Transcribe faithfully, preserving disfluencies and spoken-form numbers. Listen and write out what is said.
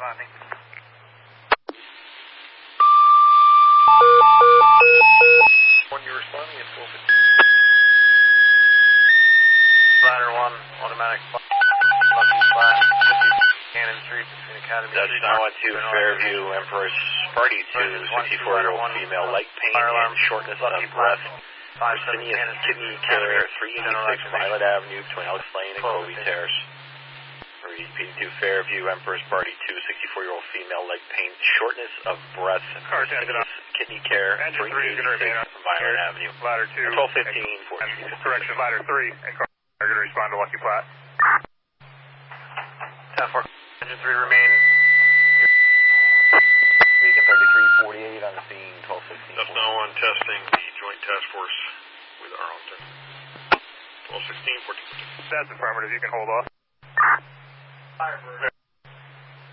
responding. When you're responding at twelve fifteen. Ladder one, automatic lucky flat, fifty Cannon Street between Academy Dutch Street. nine one two, Fairview, Empress, Party two, sixty-four-year-old female, leg pain and shortness of breath. Fresenius Kidney Care, three eighty-six Violet Avenue, between Alex Lane and Colby Terrace. P two, Fairview, Empress, Party two, sixty-four-year-old female, leg pain, shortness of breath. Fresenius Kidney Care, three eighty-six Violet Avenue. Ladder two. twelve fifteen, Correction, ladder three, and car are going to respond to Lucky Flat. ten four, engine three remain. Beacon thirty-three forty-eight on the scene, twelve sixteen. That's now on testing the Joint Task Force with Arlington. twelve sixteen, fourteen. That's affirmative, you can hold off. Fire for